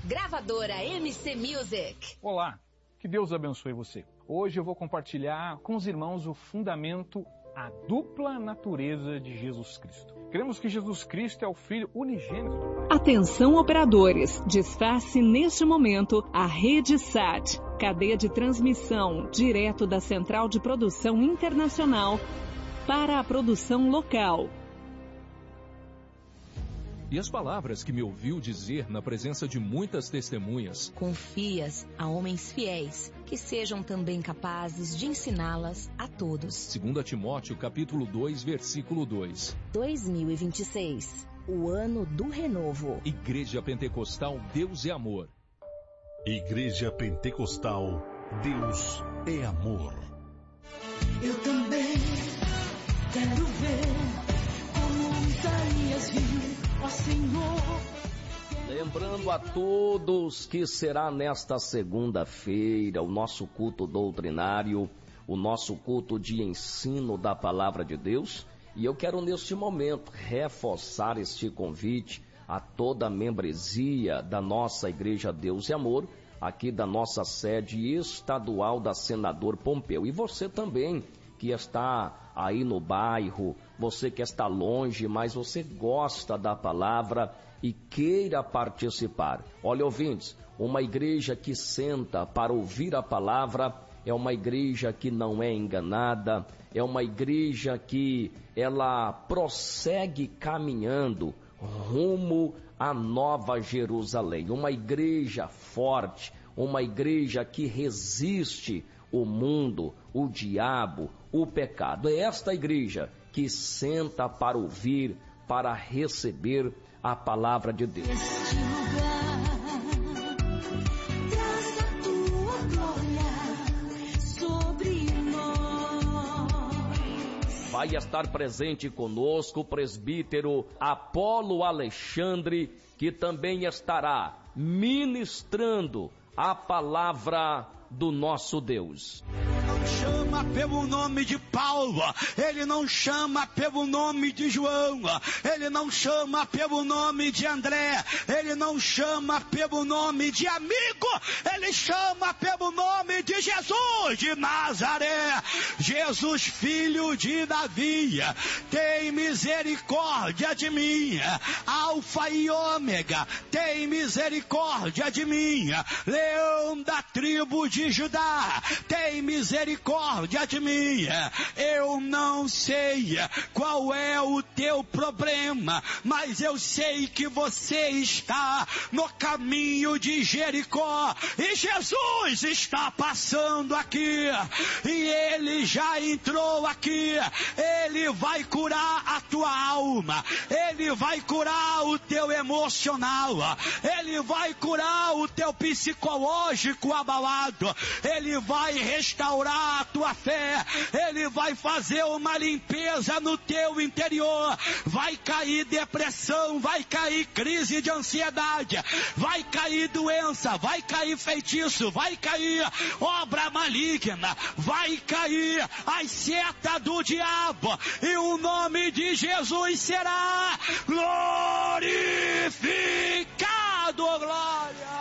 Gravadora MC Music. Olá, que Deus abençoe você. Hoje eu vou compartilhar com os irmãos o fundamento, a dupla natureza de Jesus Cristo. Cremos que Jesus Cristo é o Filho unigênito do Pai. Atenção operadores, desface neste momento a Rede SAT, cadeia de transmissão direto da Central de Produção Internacional para a produção local. E as palavras que me ouviu dizer na presença de muitas testemunhas. Confias a homens fiéis, que sejam também capazes de ensiná-las a todos. 2 Timóteo capítulo 2, versículo 2. 2026, o ano do renovo. Igreja Pentecostal Deus é Amor. Igreja Pentecostal Deus é Amor. Eu também quero ver como Isaías viu, ó Senhor. Lembrando a todos que será nesta segunda-feira o nosso culto doutrinário, o nosso culto de ensino da Palavra de Deus. E eu quero neste momento reforçar este convite a toda a membresia da nossa Igreja Deus e Amor, aqui da nossa sede estadual da Senador Pompeu. E você também que está aí no bairro, você que está longe, mas você gosta da palavra e queira participar. Olha, ouvintes, uma igreja que senta para ouvir a palavra é uma igreja que não é enganada, é uma igreja que ela prossegue caminhando rumo à Nova Jerusalém. Uma igreja forte, uma igreja que resiste o mundo, o diabo, o pecado. É esta igreja que senta para ouvir, para receber a palavra de Deus. Este lugar traz a tua glória sobre nós. Vai estar presente conosco o presbítero Apolo Alexandre, que também estará ministrando a palavra do nosso Deus. Não chama pelo nome de Paulo, ele não chama pelo nome de João, ele não chama pelo nome de André, ele não chama pelo nome de amigo, ele chama pelo nome de Jesus de Nazaré. Jesus, filho de Davi, tem misericórdia de mim. Alfa e ômega, tem misericórdia de mim. Leão da tribo de Judá, tem misericórdia de mim. Eu não sei qual é o teu problema, mas eu sei que você está no caminho de Jericó e Jesus está passando aqui e ele já entrou aqui. Ele vai curar a tua alma, ele vai curar o teu emocional, ele vai curar o teu psicológico abalado, ele vai restaurar a tua fé, ele vai fazer uma limpeza no teu interior. Vai cair depressão, vai cair crise de ansiedade, vai cair doença, vai cair feitiço, vai cair obra maligna, vai cair as setas do diabo e o nome de Jesus será glorificado. Glória!